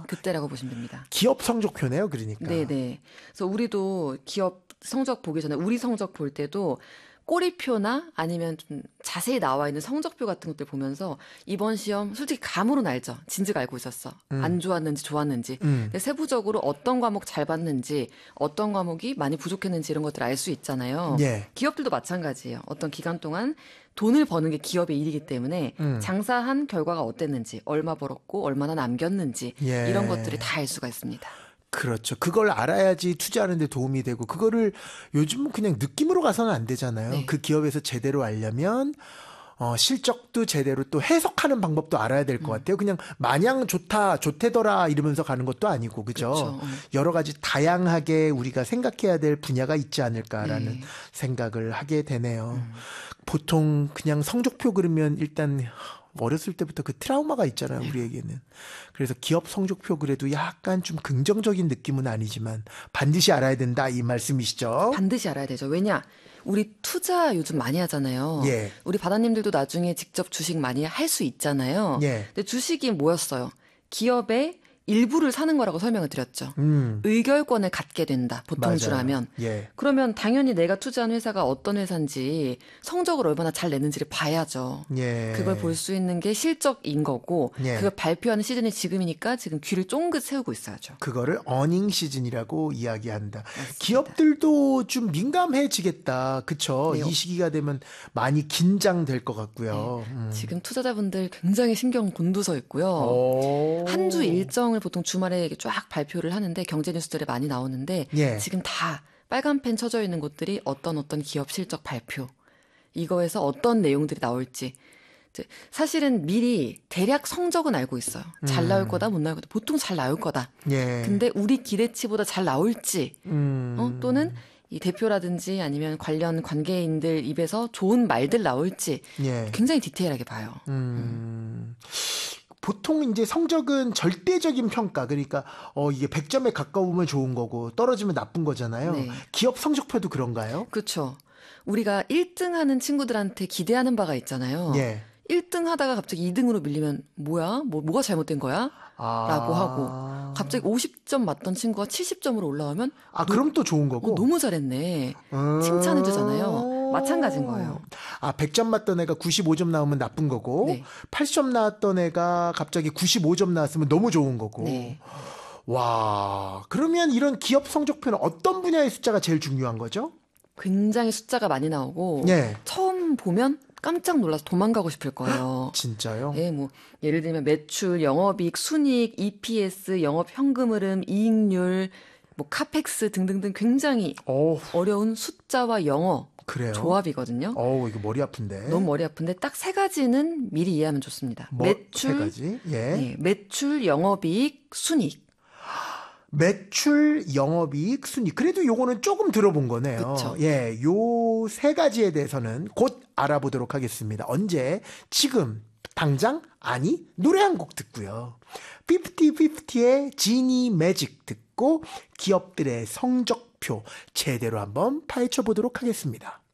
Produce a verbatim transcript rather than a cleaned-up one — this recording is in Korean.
그때라고 보시면 됩니다. 기업 성적표네요, 그러니까. 네네. 그래서 우리도 기업 성적 보기 전에 우리 성적 볼 때도 꼬리표나 아니면 좀 자세히 나와 있는 성적표 같은 것들 보면서 이번 시험 솔직히 감으로는 알죠. 진즉 알고 있었어. 음. 안 좋았는지 좋았는지. 음. 근데 세부적으로 어떤 과목 잘 봤는지 어떤 과목이 많이 부족했는지 이런 것들을 알 수 있잖아요. 예. 기업들도 마찬가지예요. 어떤 기간 동안 돈을 버는 게 기업의 일이기 때문에 음. 장사한 결과가 어땠는지 얼마 벌었고 얼마나 남겼는지 예. 이런 것들을 다 알 수가 있습니다. 그렇죠. 그걸 알아야지 투자하는 데 도움이 되고 그거를 요즘은 그냥 느낌으로 가서는 안 되잖아요. 네. 그 기업에서 제대로 알려면 어, 실적도 제대로 또 해석하는 방법도 알아야 될 것 음. 같아요. 그냥 마냥 좋다, 좋대더라 이러면서 가는 것도 아니고, 그죠? 그렇죠. 여러 가지 다양하게 우리가 생각해야 될 분야가 있지 않을까라는 네. 생각을 하게 되네요. 음. 보통 그냥 성적표 그리면 일단 어렸을 때부터 그 트라우마가 있잖아요, 우리에게는. 그래서 기업 성적표 그래도 약간 좀 긍정적인 느낌은 아니지만 반드시 알아야 된다 이 말씀이시죠? 반드시 알아야 되죠. 왜냐? 우리 투자 요즘 많이 하잖아요. 예. 우리 바다님들도 나중에 직접 주식 많이 할 수 있잖아요. 예. 근데 주식이 뭐였어요? 기업의 일부를 사는 거라고 설명을 드렸죠. 음. 의결권을 갖게 된다. 보통주라면. 예. 그러면 당연히 내가 투자한 회사가 어떤 회사인지 성적을 얼마나 잘 내는지를 봐야죠. 예. 그걸 볼 수 있는 게 실적인 거고 예. 그걸 발표하는 시즌이 지금이니까 지금 귀를 쫑긋 세우고 있어야죠. 그거를 어닝 시즌이라고 이야기한다. 맞습니다. 기업들도 좀 민감해지겠다. 그쵸? 네. 이 시기가 되면 많이 긴장될 것 같고요. 음. 지금 투자자분들 굉장히 신경 곤두서 있고요. 오. 한 주 일정을 보통 주말에 쫙 발표를 하는데 경제 뉴스들에 많이 나오는데 예. 지금 다 빨간 펜 쳐져 있는 곳들이 어떤 어떤 기업 실적 발표 이거에서 어떤 내용들이 나올지 이제 사실은 미리 대략 성적은 알고 있어요. 잘 음. 나올 거다 못 나올 거다 보통 잘 나올 거다. 예. 근데 우리 기대치보다 잘 나올지 음. 어? 또는 이 대표라든지 아니면 관련 관계인들 입에서 좋은 말들 나올지 예. 굉장히 디테일하게 봐요. 음. 보통 이제 성적은 절대적인 평가, 그러니까 어 이게 백 점에 가까우면 좋은 거고 떨어지면 나쁜 거잖아요. 네. 기업 성적표도 그런가요? 그렇죠. 우리가 일 등 하는 친구들한테 기대하는 바가 있잖아요. 예. 일 등 하다가 갑자기 이 등으로 밀리면 뭐야? 뭐, 뭐가 잘못된 거야? 아. 라고 하고 갑자기 오십 점 맞던 친구가 칠십 점으로 올라오면 아, 그럼 또 좋은 거고. 어, 너무 잘했네. 음. 칭찬해 주잖아요. 마찬가지인 거예요. 아, 백 점 맞던 애가 구십오 점 나오면 나쁜 거고, 네. 팔십 점 나왔던 애가 갑자기 구십오 점 나왔으면 너무 좋은 거고. 네. 와, 그러면 이런 기업 성적표는 어떤 분야의 숫자가 제일 중요한 거죠? 굉장히 숫자가 많이 나오고 예. 처음 보면 깜짝 놀라서 도망가고 싶을 거예요. 진짜요? 예, 뭐 예를 들면 매출, 영업이익, 순이익, 이피에스, 영업 현금 흐름, 이익률, 뭐 카펙스 등등등 굉장히 어, 어려운 숫자와 영어 그래요? 조합이거든요. 어우, 이거 머리 아픈데. 너무 머리 아픈데 딱 세 가지는 미리 이해하면 좋습니다. 뭐, 매출, 세 가지? 예. 네, 매출, 영업이익, 순이익. 매출, 영업이익, 순위. 그래도 요거는 조금 들어본 거네요. 그쵸. 예, 요 세 가지에 대해서는 곧 알아보도록 하겠습니다. 언제? 지금, 당장? 아니, 노래 한 곡 듣고요. 피프티 피프티의 지니 매직 듣고 기업들의 성적표 제대로 한번 파헤쳐 보도록 하겠습니다.